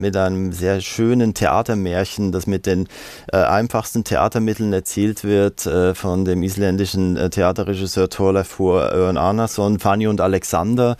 mit einem sehr schönen Theatermärchen, das mit den einfachsten Theatermitteln erzählt wird, von dem isländischen Theaterregisseur Thorleifur Örn Arnason, Fanny und Alexander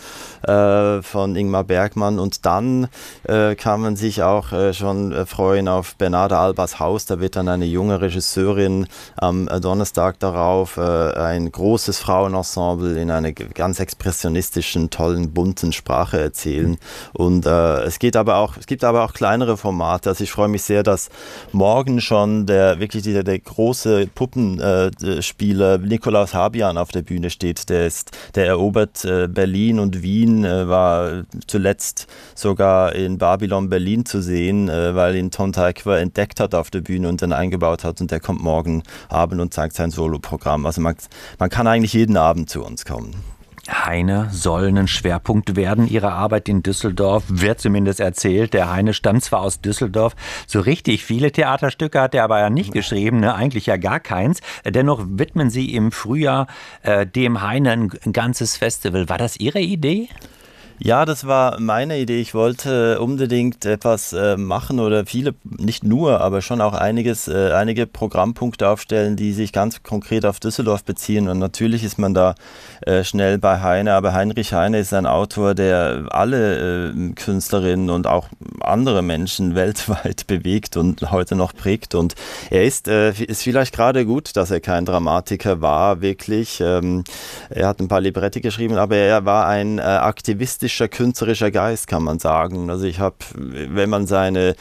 von Ingmar Bergman. Und dann kann man sich auch schon freuen auf Bernarda Albas Haus. Da wird dann eine junge Regisseurin am Donnerstag darauf ein großes Frauenensemble in einer ganz expressionistischen, tollen, bunten Sprache erzählen. Und es gibt aber auch kleinere Formate. Also ich freue mich sehr, dass morgen schon der große Puppenspieler Nikolaus Habian auf der Bühne steht. Der erobert Berlin und Wien, war zuletzt sogar in Babylon Berlin zu sehen, weil ihn Tom Tykwer entdeckt hat auf der Bühne und dann eingebaut hat, und der kommt morgen Abend und zeigt sein Soloprogramm. Also man kann eigentlich jeden Abend zu uns kommen. Heine soll ein Schwerpunkt werden ihrer Arbeit in Düsseldorf, wird zumindest erzählt. Der Heine stammt zwar aus Düsseldorf, so richtig viele Theaterstücke hat er aber ja nicht geschrieben, ne? Eigentlich ja gar keins. Dennoch widmen Sie im Frühjahr dem Heine ein ganzes Festival. War das Ihre Idee? Ja, das war meine Idee. Ich wollte unbedingt etwas machen oder viele, nicht nur, aber schon auch einige Programmpunkte aufstellen, die sich ganz konkret auf Düsseldorf beziehen. Und natürlich ist man da schnell bei Heine, aber Heinrich Heine ist ein Autor, der alle Künstlerinnen und auch andere Menschen weltweit bewegt und heute noch prägt. Und er ist vielleicht gerade gut, dass er kein Dramatiker war, wirklich. Er hat ein paar Libretti geschrieben, aber er war ein aktivistischer, künstlerischer Geist, kann man sagen. Also wenn man seine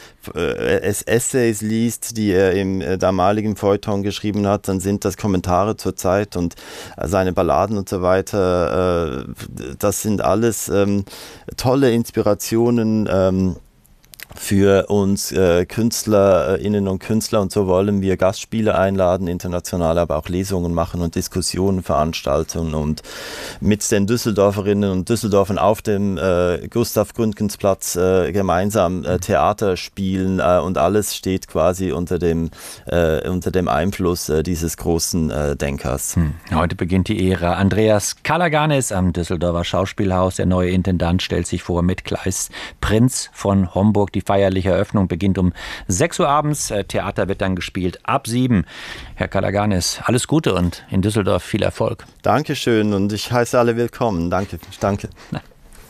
Essays liest, die er im damaligen Feuilleton geschrieben hat, dann sind das Kommentare zur Zeit und seine Balladen und so weiter. Das sind alles tolle Inspirationen für uns Künstlerinnen und Künstler, und so wollen wir Gastspiele einladen, international, aber auch Lesungen machen und Diskussionen veranstalten und mit den Düsseldorferinnen und Düsseldorfern auf dem Gustav-Gründgens-Platz gemeinsam Theater spielen, und alles steht quasi unter dem Einfluss dieses großen Denkers. Heute beginnt die Ära. Andreas Kalaganis am Düsseldorfer Schauspielhaus. Der neue Intendant stellt sich vor mit Kleist Prinz von Homburg. Die feierliche Eröffnung beginnt um 6 Uhr abends. Theater wird dann gespielt ab 7. Herr Kalaganis, alles Gute und in Düsseldorf viel Erfolg. Dankeschön, und ich heiße alle willkommen. Danke.